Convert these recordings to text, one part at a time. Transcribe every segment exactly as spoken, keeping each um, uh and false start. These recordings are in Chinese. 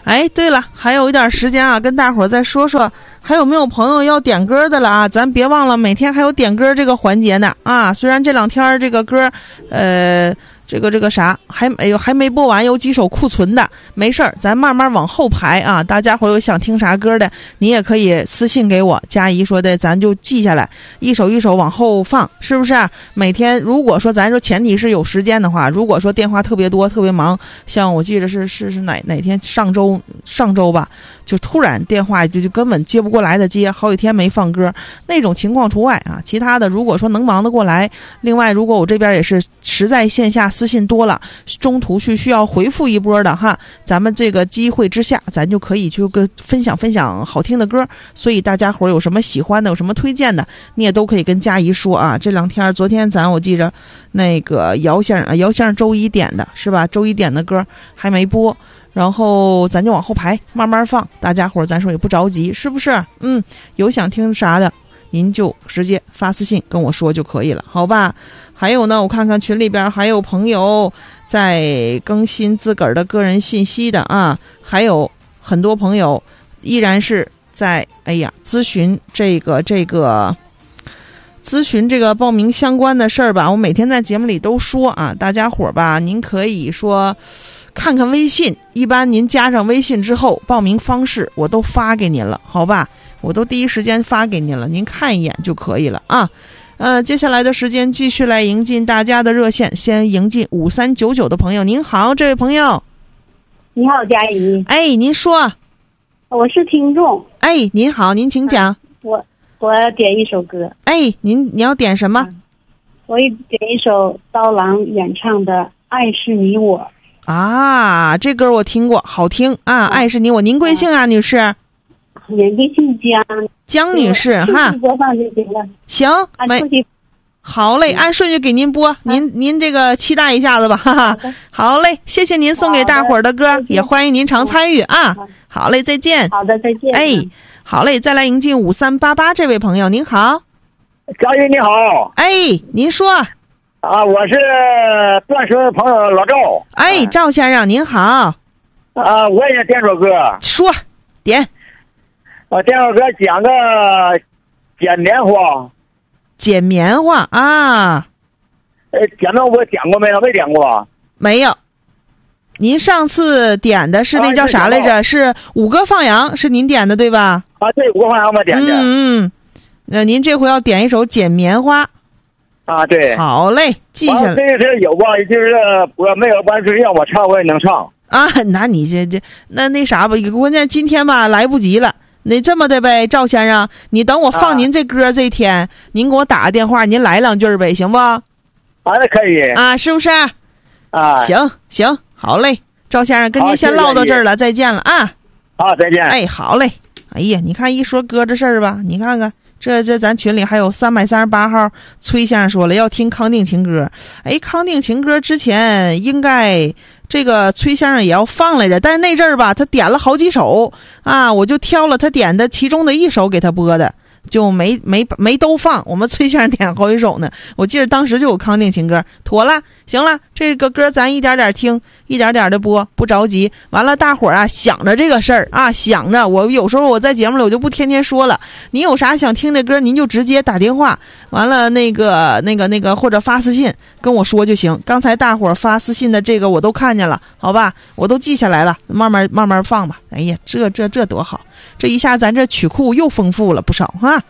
哎，对了，还有一点时间啊，跟大伙儿再说说，还有没有朋友要点歌的了啊？咱别忘了，每天还有点歌这个环节呢啊！虽然这两天这个歌，呃。这个这个啥还没有还没播完，有几首库存的，没事儿，咱慢慢往后排啊。大家伙有想听啥歌的，你也可以私信给我，佳怡说的咱就记下来，一首一首往后放，是不是？每天如果说咱说前提是有时间的话，如果说电话特别多特别忙，像我记得是是是哪哪天上周上周吧，就突然电话就就根本接不过来的接，好几天没放歌，那种情况除外啊。其他的如果说能忙得过来，另外如果我这边也是实在线下私信多了，中途是需要回复一波的哈，咱们这个机会之下，咱就可以去跟分享分享好听的歌。所以大家伙有什么喜欢的，有什么推荐的，你也都可以跟佳怡说啊。这两天昨天咱我记着那个姚先生啊，姚先生周一点的是吧？周一点的歌还没播，然后咱就往后排慢慢放，大家伙咱说也不着急，是不是？嗯，有想听啥的，您就直接发私信跟我说就可以了，好吧？还有呢，我看看群里边还有朋友在更新自个儿的个人信息的啊，还有很多朋友依然是在哎呀咨询这个这个咨询这个报名相关的事儿吧。我每天在节目里都说啊，大家伙吧，您可以说看看微信，一般您加上微信之后，报名方式我都发给您了，好吧？我都第一时间发给您了，您看一眼就可以了啊。呃，接下来的时间继续来迎进大家的热线，先迎进五三九九的朋友。您好，这位朋友。 你好，佳怡。 哎，您说。 我是听众。 哎，您好，您请讲。 我我要点一首歌。 哎，您你要点什么？ 嗯、我点一首刀郎演唱的《爱是你我》。 啊，这歌我听过，好听啊！嗯、爱是你我，您贵姓啊，女士？ 年纪姓江。 江女士哈。 播放就行了。 行，没。好嘞，按顺序给您播，您、啊、您这个期待一下子吧，哈哈。好嘞，谢谢您送给大伙儿的歌，也欢迎您常参与啊。好嘞，再见。 好的，再见。 哎，好嘞，再来迎进五三八八这位朋友，您好。 佳怡你好。 哎，您说。 啊，我是断水的朋友老赵。 哎，赵先生您好。 啊，我也点首歌。 说，点。 我点首歌讲个捡棉花。 捡棉花啊。 呃，捡棉花我讲过没有？没点过。 没有。您上次点的是那叫啥来着？啊、是五歌放羊，是您点的对吧？ 啊，对，五歌放羊我点的。 嗯嗯。那您这回要点一首捡棉花。 啊，对。 好嘞，记下来。 这个是有吧？就是我没有完事让我唱，我也能唱。 啊，那你这这那那啥吧，关键今天吧来不及了。那这么的呗，赵先生，你等我放您这歌这天，啊、您给我打个电话，您来两句呗，行不？啊， 那可以。 啊，是不是？ 啊， 行行，好嘞，赵先生，跟您先唠到这儿了，再见了啊。 好，再见。 哎，好嘞。哎呀，你看一说歌这事儿吧，你看看。这这咱群里还有三百三十八号崔先生说了要听康定情歌，哎，康定情歌之前应该这个崔先生也要放来着，但是那阵儿吧他点了好几首啊，我就挑了他点的其中的一首给他播的，就没没没都放。我们崔先生点好几首呢，我记得当时就有康定情歌，妥了，行了，这个歌咱一点点听，一点点的播，不着急。完了，大伙儿啊想着这个事儿啊，想着我有时候我在节目里我就不天天说了，你有啥想听的歌，您就直接打电话，完了那个那个那个或者发私信跟我说就行。刚才大伙儿发私信的这个我都看见了，好吧，我都记下来了，慢慢慢慢放吧。哎呀，这这这多好，这一下咱这曲库又丰富了不少哈。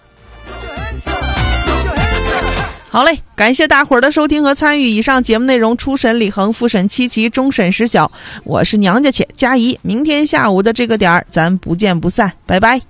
好嘞，感谢大伙儿的收听和参与。以上节目内容初审李恒，复审七期，终审石晓。我是娘家且佳怡，明天下午的这个点儿，咱不见不散，拜拜。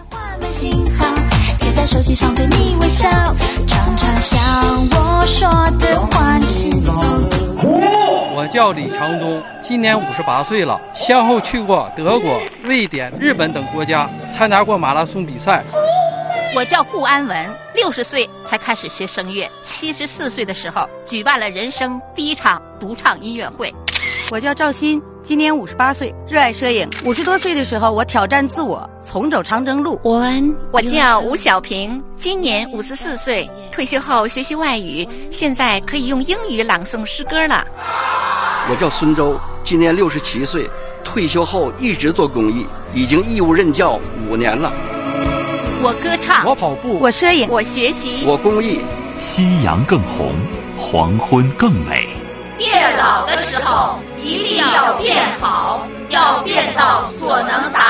贴在手机上对你微笑，常常像我说的话是我叫李长东，今年五十八岁了，先后去过德国、瑞典、日本等国家，参加过马拉松比赛。 我叫顾安文，六十岁才开始学声乐，七十四岁的时候举办了人生第一场独唱音乐会。 我叫赵鑫，今年五十八岁，热爱摄影。五十多岁的时候，我挑战自我，重走长征路。 我叫吴小平，今年五十四岁，退休后学习外语，现在可以用英语朗诵诗歌了。 我叫孙周，今年六十七岁， 退休后一直做公益，已经义务任教五年了。 我歌唱， 我跑步， 我摄影， 我学习， 我公益。 夕阳更红，黄昏更美。 变老的时候一定要变好，要变到所能达